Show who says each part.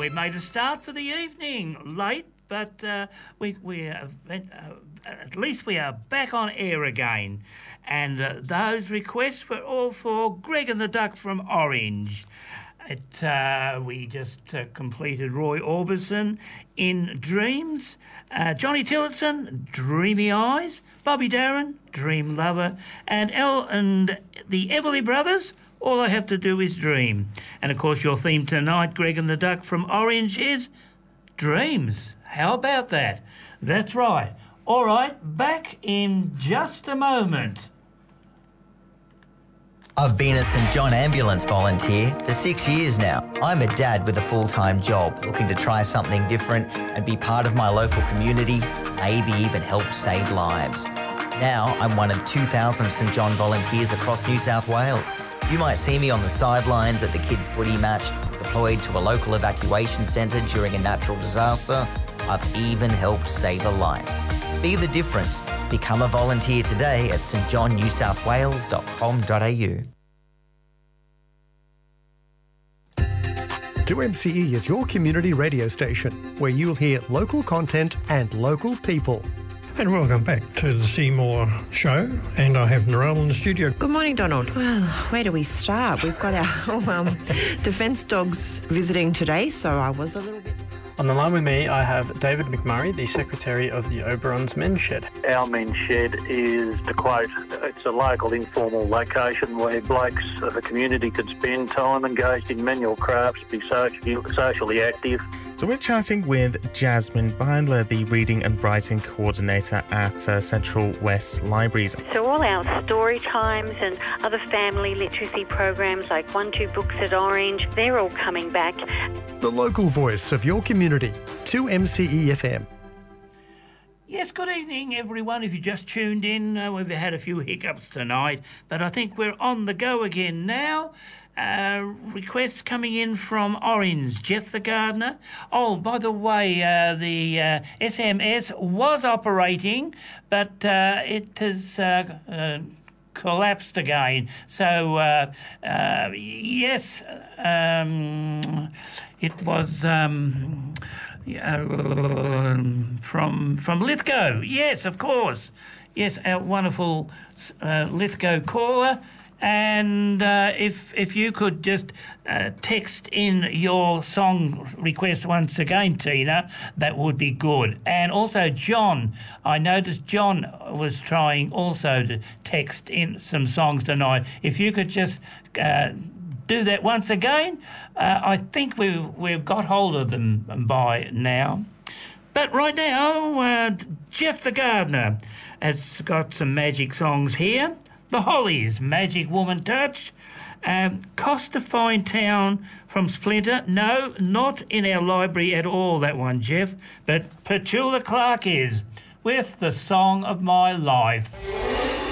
Speaker 1: we've made a start for the evening. Late, but at least we are back on air again. And those requests were all for Greg and the Duck from Orange. We just completed Roy Orbison in Dreams, Johnny Tillotson, Dreamy Eyes, Bobby Darin, Dream Lover, and the Everly Brothers, All I Have to Do Is Dream. And of course your theme tonight, Greg and the Duck from Orange, is Dreams. How about that? That's right. All right, back in just a moment.
Speaker 2: I've been a St John Ambulance volunteer for 6 years now. I'm a dad with a full-time job, looking to try something different and be part of my local community, maybe even help save lives. Now I'm one of 2,000 St John volunteers across New South Wales. You might see me on the sidelines at the kids' footy match, deployed to a local evacuation centre during a natural disaster. I've even helped save a life. Be the difference. Become a volunteer today at stjohnnewsouthwales.com.au.
Speaker 3: 2MCE is your community radio station where you'll hear local content and local people.
Speaker 4: And welcome back to the Seymour Show, and I have Narelle in the studio.
Speaker 5: Good morning, Donald. Well, where do we start? We've got our defence dogs visiting today, so I was a little bit...
Speaker 6: On the line with me, I have David McMurray, the Secretary of the Oberon's Men's Shed.
Speaker 7: Our men's shed is, to quote, it's a local informal location where blokes of the community could spend time engaged in manual crafts, be socially active.
Speaker 8: So we're chatting with Jasmine Bindler, the Reading and Writing Coordinator at Central West Libraries.
Speaker 9: So all our story times and other family literacy programs like 1-2 Books at Orange, they're all coming back.
Speaker 3: The local voice of your community, 2MCE FM.
Speaker 1: Yes, good evening, everyone. If you just tuned in, we've had a few hiccups tonight, but I think we're on the go again now. Requests coming in from Orange, Jeff the Gardener. Oh, by the way, the SMS was operating, but it has collapsed again. So, yes, it was from Lithgow. Yes, of course. Yes, our wonderful Lithgow caller. And if you could just text in your song request once again, Tina, that would be good. And also John, I noticed John was trying also to text in some songs tonight. If you could just do that once again, I think we've got hold of them by now. But right now, Jeff the Gardener has got some magic songs here. The Hollies, Magic Woman Touch. Cost to Find Town from Splinter. No, not in our library at all, that one, Jeff. But Petula Clark is with The Song of My Life.